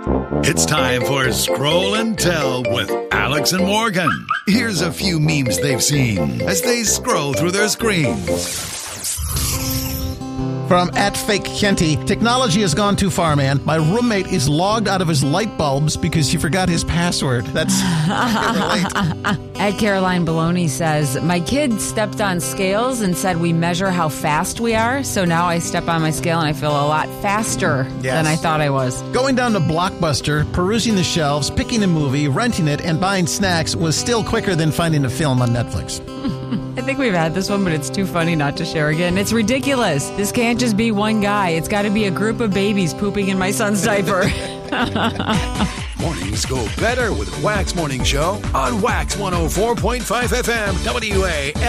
It's time for Scroll and Tell with Alex and Morgan. Here's a few memes they've seen as they scroll through their screens. From @FakeKenty, technology has gone too far, man. My roommate is logged out of his light bulbs because he forgot his password. That's Caroline Baloney says, my kid stepped on scales and said we measure how fast we are. So now I step on my scale and I feel a lot faster than I thought I was. Going down to Blockbuster, perusing the shelves, picking a movie, renting it, and buying snacks was still quicker than finding a film on Netflix. I think we've had this one, but it's too funny not to share again. It's ridiculous. This can't just be one guy. It's got to be a group of babies pooping in my son's diaper. Mornings go better with Wax Morning Show on Wax 104.5 FM WA.